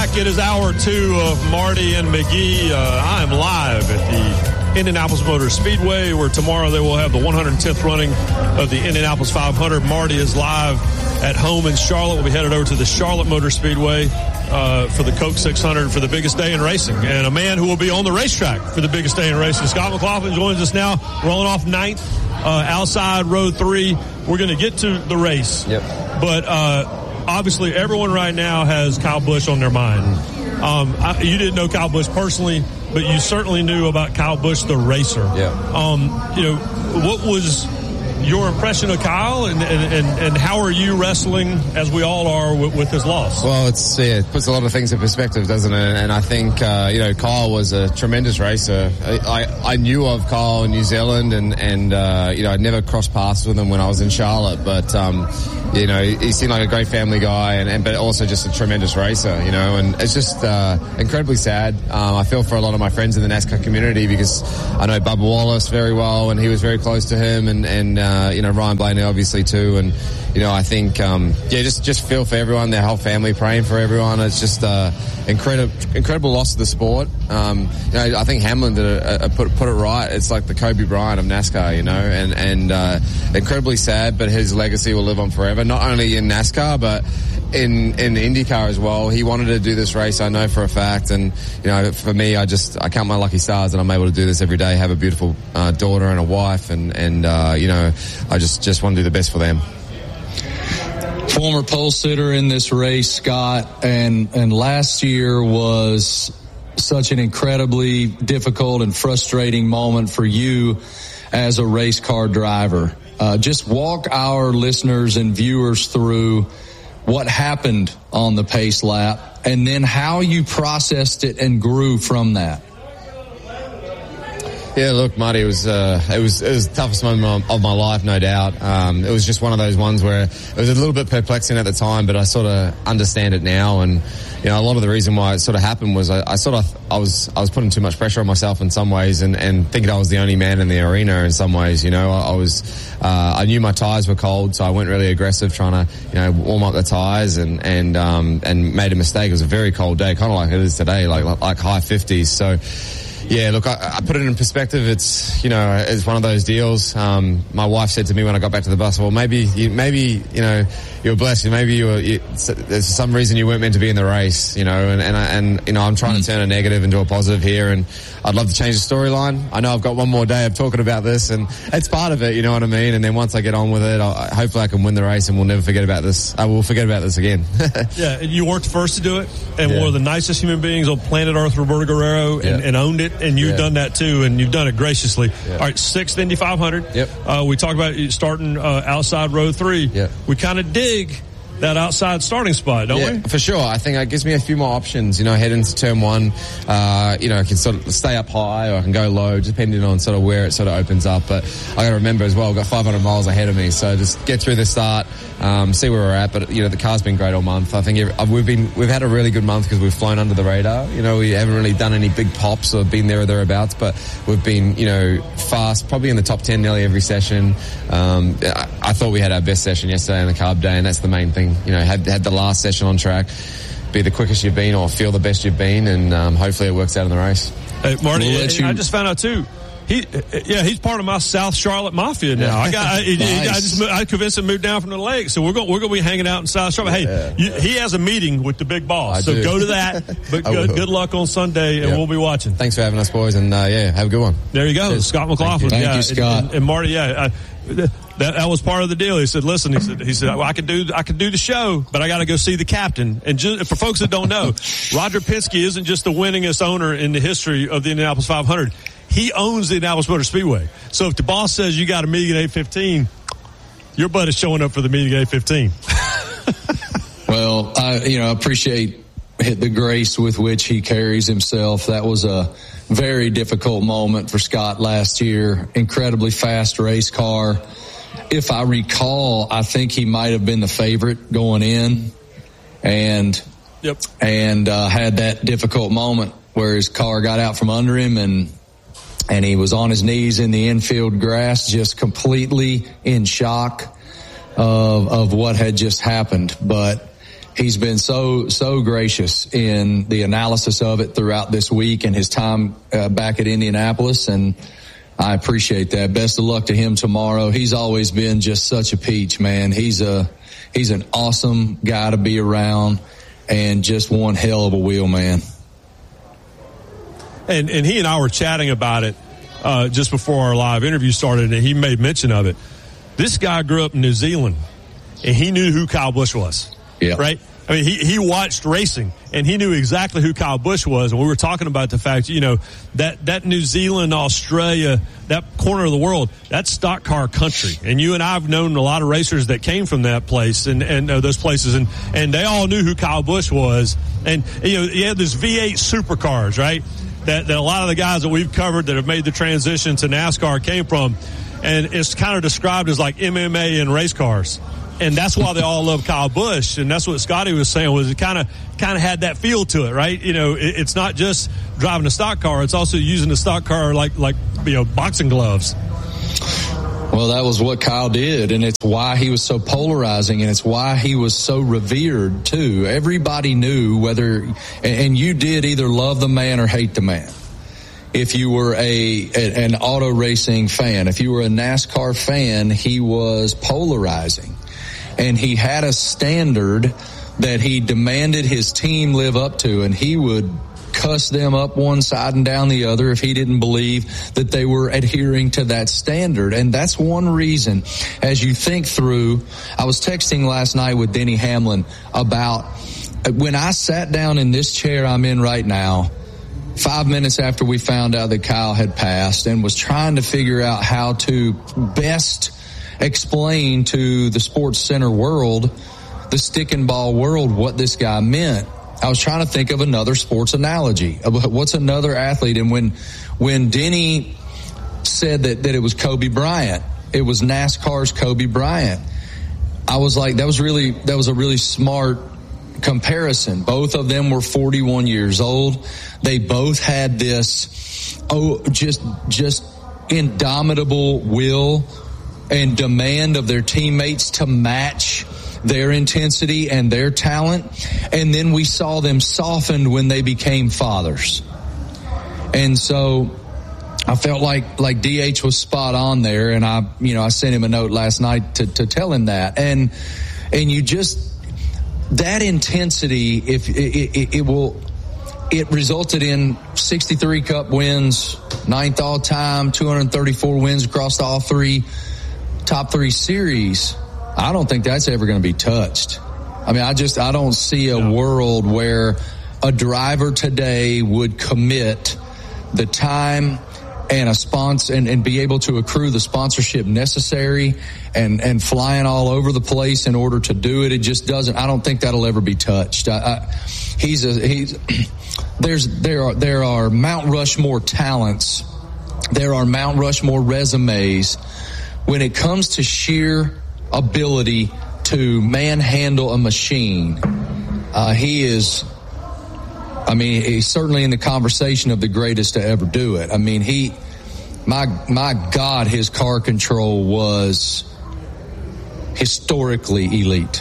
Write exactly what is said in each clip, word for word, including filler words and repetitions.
back. It is hour two of Marty and McGee. Uh, I am live at the Indianapolis Motor Speedway, where tomorrow they will have the one hundred tenth running of the Indianapolis five hundred. Marty is live at home in Charlotte. We'll be headed over to the Charlotte Motor Speedway uh, for the Coke six hundred for the biggest day in racing. And a man who will be on the racetrack for the biggest day in racing, Scott McLaughlin, joins us now, rolling off ninth, uh, outside row three. We're going to get to the race. Yep. But, uh, obviously, everyone right now has Kyle Busch on their mind. Um, I, you didn't know Kyle Busch personally, but you certainly knew about Kyle Busch, the racer. Yeah. Um, you know, what was your impression of Kyle, and, and, and, and how are you wrestling, as we all are, with, with his loss? Well, it's yeah, it puts a lot of things in perspective, doesn't it? And I think, uh, you know, Kyle was a tremendous racer. I, I, I knew of Kyle in New Zealand, and, and uh, you know, I'd never crossed paths with him when I was in Charlotte, but, um, you know, he seemed like a great family guy, and, and but also just a tremendous racer, you know, and it's just uh, incredibly sad. Um, I feel for a lot of my friends in the NASCAR community, because I know Bubba Wallace very well, and he was very close to him, and, and uh, you know, Ryan Blaney obviously too, and, you know, I think, um, yeah, just, just feel for everyone, their whole family, praying for everyone. It's just uh, incredible, incredible loss to the sport. Um, you know, I think Hamlin did a, a put, put it right. It's like the Kobe Bryant of NASCAR, you know, and, and uh, incredibly sad, but his legacy will live on forever, not only in NASCAR, but in, in IndyCar as well. He wanted to do this race, I know for a fact, and, you know, for me, I just, I count my lucky stars that I'm able to do this every day, have a beautiful uh, daughter and a wife, and, and uh, you know, I just, just want to do the best for them. Former pole sitter in this race, Scott, and, and last year was such an incredibly difficult and frustrating moment for you as a race car driver. Uh, just walk our listeners and viewers through what happened on the pace lap, and then how you processed it and grew from that. Yeah, look, Marty, it was, uh, it was, it was the toughest moment of my life, no doubt. Um, it was just one of those ones where it was a little bit perplexing at the time, but I sort of understand it now. And, you know, a lot of the reason why it sort of happened was I, I sort of, I was, I was putting too much pressure on myself in some ways, and, and thinking I was the only man in the arena in some ways. You know, I, I was, uh, I knew my tires were cold, so I went really aggressive trying to, you know, warm up the tires, and, and, um, and made a mistake. It was a very cold day, kind of like it is today, like, like high fifties. So, yeah, look, I, I put it in perspective. It's, you know, it's one of those deals. Um, my wife said to me when I got back to the bus, well, maybe, you, maybe, you know, you're blessed. Maybe you were, you, there's some reason you weren't meant to be in the race, you know, and, and, I, and, you know, I'm trying to turn a negative into a positive here, and I'd love to change the storyline. I know I've got one more day of talking about this, and it's part of it, you know what I mean? And then once I get on with it, I'll, hopefully I can win the race, and we'll never forget about this. I will forget about this again. Yeah, you weren't the first to do it, and yeah. one of the nicest human beings on planet Earth, Roberto Guerrero, and, yeah. and owned it, and you've yeah. done that too, and you've done it graciously. Yeah. All right, sixth Indy five hundred. Yep. Uh, we talked about starting uh, outside row three. Yep. We kind of dig that outside starting spot, don't yeah, we? For sure. I think it gives me a few more options, you know, head into turn one. Uh, you know, I can sort of stay up high, or I can go low, depending on sort of where it sort of opens up. But I got to remember as well, I've got five hundred miles ahead of me. So just get through the start, um, see where we're at. But, you know, the car's been great all month. I think we've been, we've had a really good month because we've flown under the radar. You know, we haven't really done any big pops or been there or thereabouts, but we've been, you know, fast, probably in the top ten nearly every session. Um, I, I thought we had our best session yesterday on the carb day, and that's the main thing. You know, had, had the last session on track, be the quickest you've been or feel the best you've been, and um, hopefully it works out in the race. Hey, Marty, we'll you... I just found out too. He, yeah, he's part of my South Charlotte Mafia now. I got, I, nice. I just, I convinced him to move down from the lake, so we're going, we're going to be hanging out in South Charlotte. Hey, yeah, you, yeah. he has a meeting with the big boss, I so do. go to that. But good, good luck on Sunday, and yeah. we'll be watching. Thanks for having us, boys, and uh, yeah, have a good one. There you go, Cheers. Scott McLaughlin. Thank you, yeah, Thank you Scott. And, and, and Marty, yeah. I, That, that was part of the deal. He said, listen, he said, he said, well, I can do, I can do the show, but I got to go see the captain. And just, for folks that don't know, Roger Penske isn't just the winningest owner in the history of the Indianapolis five hundred. He owns the Indianapolis Motor Speedway. So if the boss says you got a meeting at eight fifteen, your butt is showing up for the meeting at eight fifteen. Well, I, you know, appreciate the grace with which he carries himself. That was a very difficult moment for Scott last year. Incredibly fast race car. If I recall, I think he might have been the favorite going in, and yep. and uh, had that difficult moment where his car got out from under him, and and he was on his knees in the infield grass, just completely in shock of of what had just happened. But he's been so, so gracious in the analysis of it throughout this week and his time uh, back at Indianapolis. And I appreciate that. Best of luck to him tomorrow. He's always been just such a peach, man. He's a, he's an awesome guy to be around and just one hell of a wheel, man. And, and he and I were chatting about it uh, just before our live interview started, and he made mention of it. This guy grew up in New Zealand, and he knew who Kyle Busch was. Yeah. Right? I mean, he, he watched racing, and he knew exactly who Kyle Busch was. And we were talking about the fact, you know, that, that New Zealand, Australia, that corner of the world, that's stock car country. And you and I have known a lot of racers that came from that place and, and uh, those places, and, and they all knew who Kyle Busch was. And, you know, you had this V eight supercars, right, that, that a lot of the guys that we've covered that have made the transition to NASCAR came from. And it's kind of described as like M M A and race cars. And that's why they all love Kyle Busch, and that's what Scotty was saying, was it kind of kind of had that feel to it, right? You know, it, it's not just driving a stock car; it's also using a stock car like like you know boxing gloves. Well, that was what Kyle did, and it's why he was so polarizing, and it's why he was so revered too. Everybody knew whether, and you did either love the man or hate the man. If you were a, a an auto racing fan, if you were a NASCAR fan, he was polarizing. And he had a standard that he demanded his team live up to, and he would cuss them up one side and down the other if he didn't believe that they were adhering to that standard. And that's one reason, as you think through, I was texting last night with Denny Hamlin about when I sat down in this chair I'm in right now, five minutes after we found out that Kyle had passed, and was trying to figure out how to best explain to the Sports Center world, the stick and ball world, what this guy meant. I was trying to think of another sports analogy. What's another athlete? And when when Denny said that, that it was Kobe Bryant, it was NASCAR's Kobe Bryant, I was like, that was really that was a really smart comparison. Both of them were forty-one years old. They both had this oh just just indomitable will and demand of their teammates to match their intensity and their talent. And then we saw them softened when they became fathers. And so I felt like, like D H was spot on there. And I, you know, I sent him a note last night to, to tell him that. And, and you just, that intensity, if it, it, it will, it resulted in sixty-three Cup wins, ninth all time, two hundred thirty-four wins across all three top three series. I don't think that's ever going to be touched. I mean, I just, I don't see a world where a driver today would commit the time and a sponsor and, and be able to accrue the sponsorship necessary and, and flying all over the place in order to do it. It just doesn't, I don't think that'll ever be touched. I, I, he's a, he's, there's, there are, there are Mount Rushmore talents. There are Mount Rushmore resumes. When it comes to sheer ability to manhandle a machine, uh, he is, I mean, he's certainly in the conversation of the greatest to ever do it. I mean, he, my, my God, his car control was historically elite.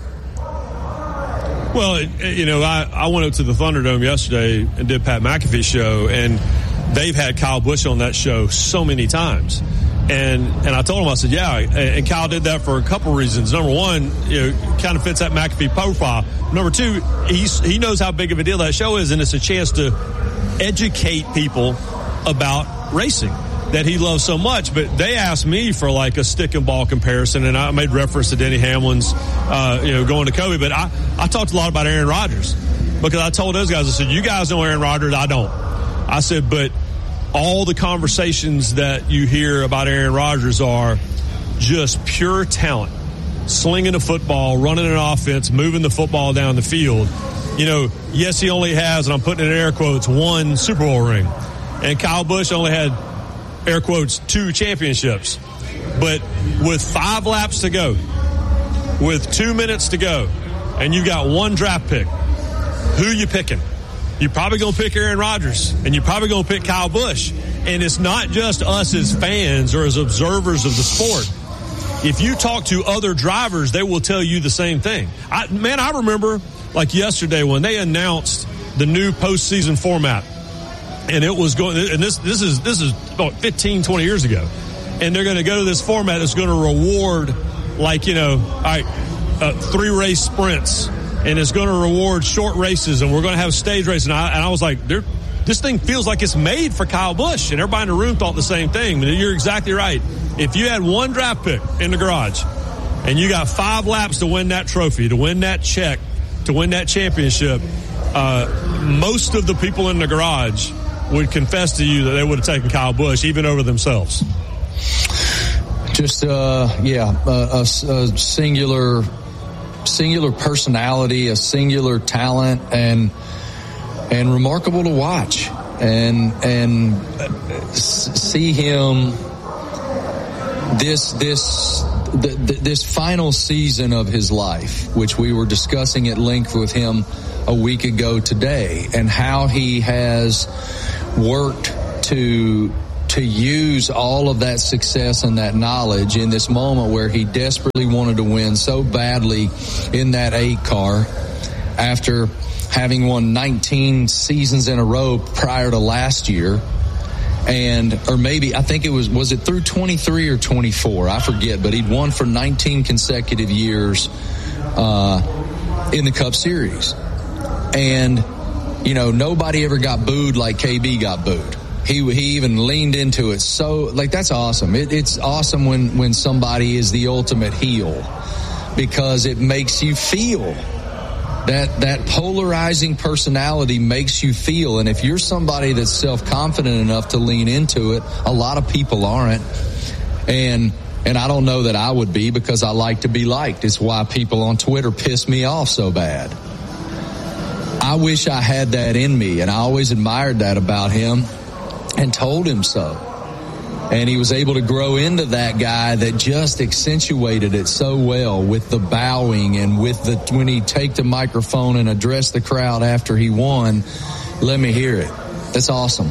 Well, you know, I, I went up to the Thunderdome yesterday and did Pat McAfee's show, and they've had Kyle Busch on that show so many times. And and I told him, I said, yeah, and Kyle did that for a couple reasons. Number one, you know, kind of fits that McAfee profile. Number two, he's, he knows how big of a deal that show is, and it's a chance to educate people about racing that he loves so much. But they asked me for like a stick and ball comparison, and I made reference to Denny Hamlin's, uh, you know, going to Kobe. But I, I talked a lot about Aaron Rodgers, because I told those guys, I said, you guys know Aaron Rodgers, I don't. I said, but all the conversations that you hear about Aaron Rodgers are just pure talent, slinging a football, running an offense, moving the football down the field. You know, yes, he only has, and I'm putting it in air quotes, one Super Bowl ring. And Kyle Busch only had, air quotes, two championships. But with five laps to go, with two minutes to go, and you got one draft pick, who you picking? You're probably going to pick Aaron Rodgers, and you're probably going to pick Kyle Busch. And it's not just us as fans or as observers of the sport. if you talk to other drivers, they will tell you the same thing. I, man, I remember like yesterday when they announced the new postseason format, and it was going, and this, this is, this is about fifteen, twenty years ago. And they're going to go to this format that's going to reward, like, you know, all right, uh, three race sprints, and it's going to reward short races, and we're going to have stage races. And I, and I was like, this thing feels like it's made for Kyle Busch. And everybody in the room thought the same thing. But you're exactly right. If you had one draft pick in the garage, and you got five laps to win that trophy, to win that check, to win that championship, uh, most of the people in the garage would confess to you that they would have taken Kyle Busch, even over themselves. Just, uh, yeah, a, a, a singular, singular personality, a singular talent, and and remarkable to watch, and and see him this this the, the, this final season of his life, which we were discussing at length with him a week ago today, and how he has worked to to use all of that success and that knowledge in this moment where he desperately wanted to win so badly in that eight car after having won nineteen seasons in a row prior to last year. And, or maybe, I think it was, was it through twenty-three or twenty-four? I forget, but he'd won for nineteen consecutive years, uh, in the Cup Series. And, you know, nobody ever got booed like K B got booed. He he even leaned into it. So, like, that's awesome. It, it's awesome when, when somebody is the ultimate heel, because it makes you feel. That that polarizing personality makes you feel. And if you're somebody that's self-confident enough to lean into it, a lot of people aren't. And and I don't know that I would be, because I like to be liked. It's why people on Twitter piss me off so bad. I wish I had that in me, and I always admired that about him and told him so. And he was able to grow into that guy that just accentuated it so well with the bowing and with the, when he'd take the microphone and address the crowd after he won, let me hear it. That's awesome.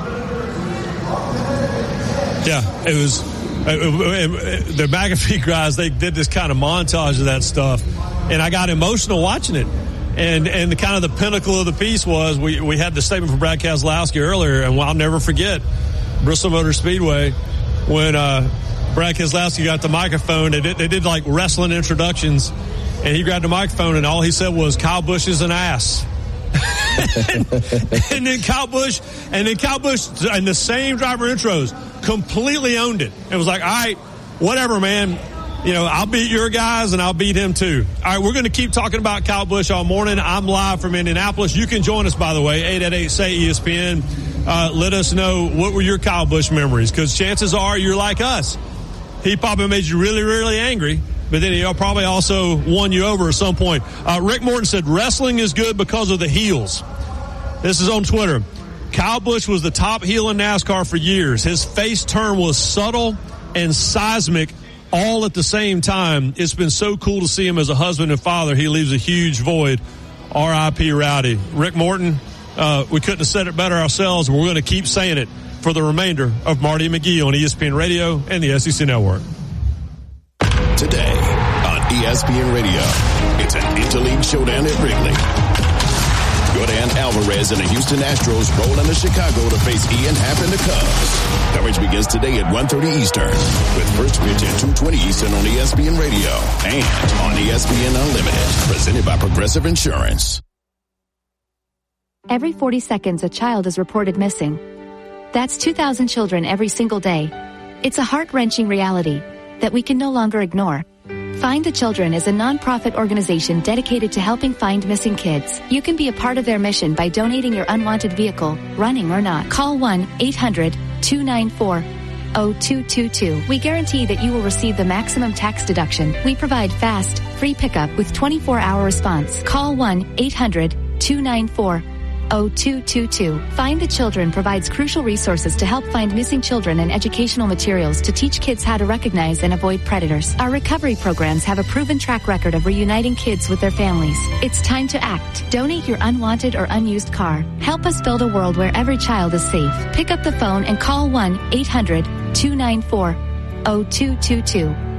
Yeah, it was, the McAfee guys, they did this kind of montage of that stuff, and I got emotional watching it. And and the kind of the pinnacle of the piece was, we, we had the statement from Brad Keselowski earlier, and I'll never forget, Bristol Motor Speedway, when uh, Brad Keselowski got the microphone, they did, they did like wrestling introductions, and he grabbed the microphone, and all he said was, Kyle Busch is an ass. and, and then Kyle Busch, and then Kyle Busch, and the same driver intros, completely owned it. It was like, all right, whatever, man. You know, I'll beat your guys, and I'll beat him too. All right, we're going to keep talking about Kyle Busch all morning. I'm live from Indianapolis. You can join us, by the way, eight eight eight, S A Y, E S P N. Uh, let us know, what were your Kyle Busch memories? Because chances are you're like us. He probably made you really, really angry, but then he probably also won you over at some point. Uh, Rick Morton said, wrestling is good because of the heels. This is on Twitter. Kyle Busch was the top heel in NASCAR for years. His face turn was subtle and seismic all at the same time. It's been so cool to see him as a husband and father. He leaves a huge void. R I P Rowdy. Rick Morton, uh, we couldn't have said it better ourselves. We're going to keep saying it for the remainder of Marty and McGee on E S P N Radio and the S E C Network. Today on E S P N Radio, it's an Interleague showdown at Wrigley. Jordan Alvarez and the Houston Astros roll into Chicago to face Ian Happ and the Cubs. Coverage begins today at one thirty Eastern, with first pitch at two twenty Eastern on E S P N Radio and on E S P N Unlimited, presented by Progressive Insurance. Every forty seconds, a child is reported missing. That's two thousand children every single day. It's a heart-wrenching reality that we can no longer ignore. Find the Children is a non-profit organization dedicated to helping find missing kids. You can be a part of their mission by donating your unwanted vehicle, running or not. Call one eight hundred, two nine four, zero two two two. We guarantee that you will receive the maximum tax deduction. We provide fast, free pickup with twenty-four hour response. Call one eight hundred, two nine four, zero two two two. Find the Children provides crucial resources to help find missing children and educational materials to teach kids how to recognize and avoid predators. Our recovery programs have a proven track record of reuniting kids with their families. It's time to act. Donate your unwanted or unused car. Help us build a world where every child is safe. Pick up the phone and call one eight hundred, two nine four, zero two two two.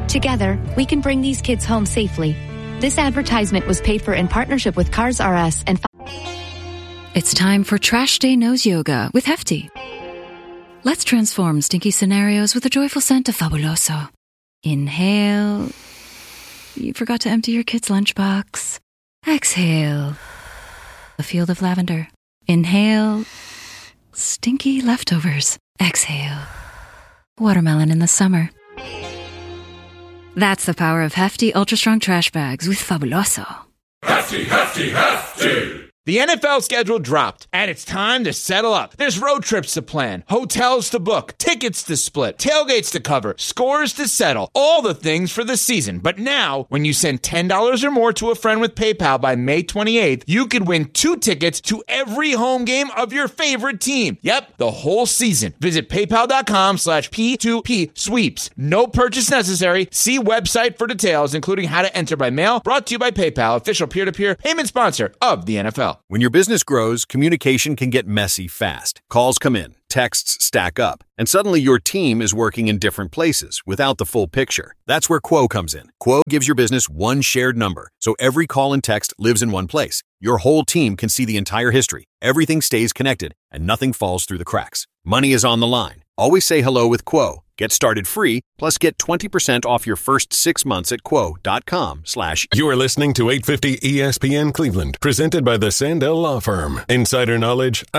Together, we can bring these kids home safely. This advertisement was paid for in partnership with Cars R Us and... It's time for Trash Day Nose Yoga with Hefty. Let's transform stinky scenarios with the joyful scent of Fabuloso. Inhale. You forgot to empty your kid's lunchbox. Exhale. A field of lavender. Inhale. Stinky leftovers. Exhale. Watermelon in the summer. That's the power of Hefty Ultra Strong Trash Bags with Fabuloso. Hefty, hefty, hefty! The N F L schedule dropped, and it's time to settle up. There's road trips to plan, hotels to book, tickets to split, tailgates to cover, scores to settle, all the things for the season. But now, when you send ten dollars or more to a friend with PayPal by May twenty-eighth, you could win two tickets to every home game of your favorite team. Yep, the whole season. Visit paypal.com slash P2P sweeps. No purchase necessary. See website for details, including how to enter by mail. Brought to you by PayPal, official peer-to-peer payment sponsor of the N F L. When your business grows, communication can get messy fast. Calls come in, texts stack up, and suddenly your team is working in different places without the full picture. That's where Quo comes in. Quo gives your business one shared number, so every call and text lives in one place. Your whole team can see the entire history. Everything stays connected, and nothing falls through the cracks. Money is on the line. Always say hello with Quo. Get started free, plus get twenty percent off your first six months at quo.com slash. You are listening to eight fifty E S P N Cleveland, presented by the Sandell Law Firm. Insider knowledge,